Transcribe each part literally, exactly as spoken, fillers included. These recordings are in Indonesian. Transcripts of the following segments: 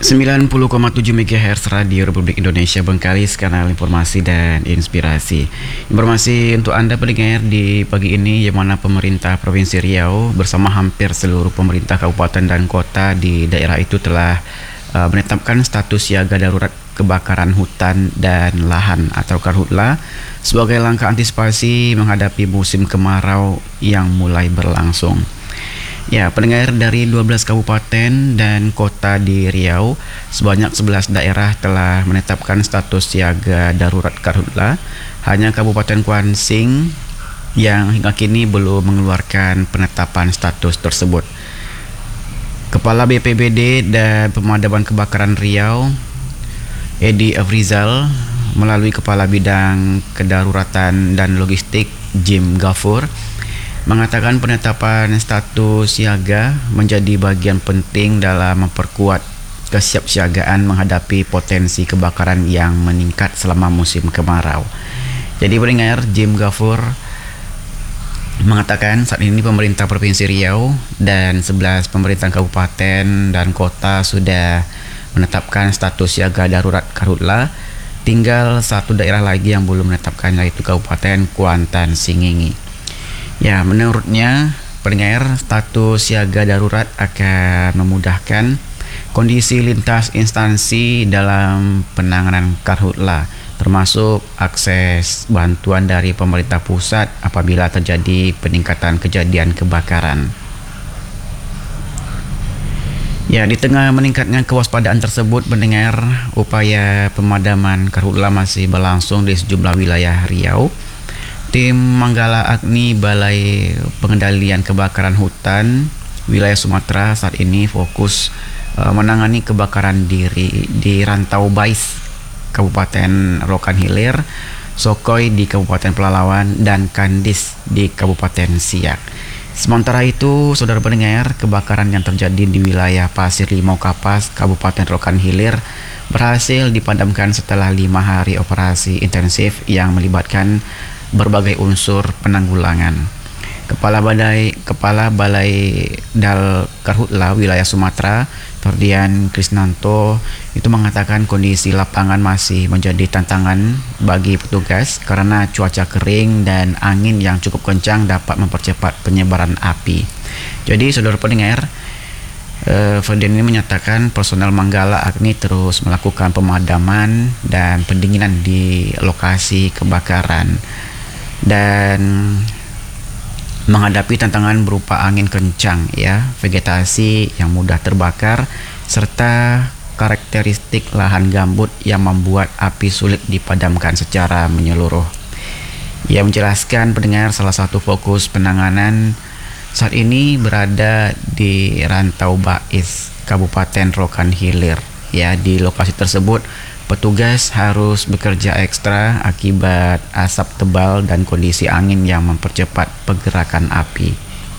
sembilan puluh koma tujuh MHz Radio Republik Indonesia Bengkalis, kanal informasi dan inspirasi. Informasi untuk Anda pendengar di pagi ini, yang mana pemerintah Provinsi Riau bersama hampir seluruh pemerintah kabupaten dan kota di daerah itu telah uh, menetapkan status siaga darurat kebakaran hutan dan lahan atau karhutla sebagai langkah antisipasi menghadapi musim kemarau yang mulai berlangsung. Ya, pendengar, dari dua belas kabupaten dan kota di Riau, sebanyak sebelas daerah telah menetapkan status siaga darurat karhutla. Hanya Kabupaten Kuansing yang hingga kini belum mengeluarkan penetapan status tersebut. Kepala B P B D dan Pemadaman Kebakaran Riau, Edi Afrizal, melalui Kepala Bidang Kedaruratan dan Logistik, Jim Gafur, mengatakan penetapan status siaga menjadi bagian penting dalam memperkuat kesiapsiagaan menghadapi potensi kebakaran yang meningkat selama musim kemarau. Jadi pendengar, Jim Gafur mengatakan saat ini pemerintah Provinsi Riau dan sebelas pemerintah kabupaten dan kota sudah menetapkan status siaga darurat karhutla. Tinggal satu daerah lagi yang belum menetapkan, yaitu Kabupaten Kuantan Singingi. Ya, menurutnya pendengar, status siaga darurat akan memudahkan kondisi lintas instansi dalam penanganan karhutla, termasuk akses bantuan dari pemerintah pusat apabila terjadi peningkatan kejadian kebakaran. Ya, di tengah meningkatnya kewaspadaan tersebut, pendengar, upaya pemadaman karhutla masih berlangsung di sejumlah wilayah Riau. Tim Manggala Agni Balai Pengendalian Kebakaran Hutan wilayah Sumatera saat ini fokus uh, menangani kebakaran diri di Rantau Bais, Kabupaten Rokan Hilir, Sokoi di Kabupaten Pelalawan, dan Kandis di Kabupaten Siak. Sementara itu, saudara pendengar, kebakaran yang terjadi di wilayah Pasir Limau Kapas, Kabupaten Rokan Hilir, berhasil dipadamkan setelah lima hari operasi intensif yang melibatkan berbagai unsur penanggulangan. Kepala Balai Kepala Balai Dal Karhutla wilayah Sumatera, Ferdian Krisnanto, itu mengatakan kondisi lapangan masih menjadi tantangan bagi petugas karena cuaca kering dan angin yang cukup kencang dapat mempercepat penyebaran api. Jadi saudara pendengar, eh, Ferdian ini menyatakan personel Manggala Agni terus melakukan pemadaman dan pendinginan di lokasi kebakaran dan menghadapi tantangan berupa angin kencang, ya, vegetasi yang mudah terbakar, serta karakteristik lahan gambut yang membuat api sulit dipadamkan secara menyeluruh. Ia menjelaskan pendengar, salah satu fokus penanganan saat ini berada di Rantau Bais, Kabupaten Rokan Hilir. Ya, di lokasi tersebut petugas harus bekerja ekstra akibat asap tebal dan kondisi angin yang mempercepat pergerakan api.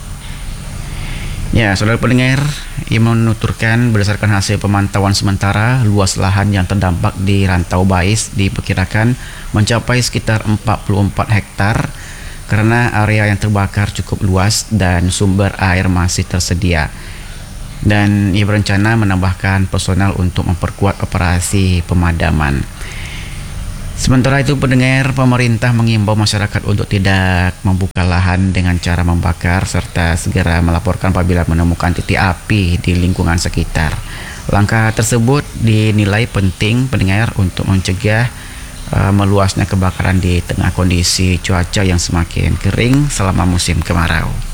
Ya, saudara pendengar, ia menuturkan berdasarkan hasil pemantauan sementara, luas lahan yang terdampak di Rantau Bais diperkirakan mencapai sekitar empat puluh empat hektar karena area yang terbakar cukup luas dan sumber air masih tersedia. Dan ia berencana menambahkan personel untuk memperkuat operasi pemadaman. Sementara itu pendengar, pemerintah mengimbau masyarakat untuk tidak membuka lahan dengan cara membakar serta segera melaporkan apabila menemukan titik api di lingkungan sekitar. Langkah tersebut dinilai penting pendengar untuk mencegah uh, meluasnya kebakaran di tengah kondisi cuaca yang semakin kering selama musim kemarau.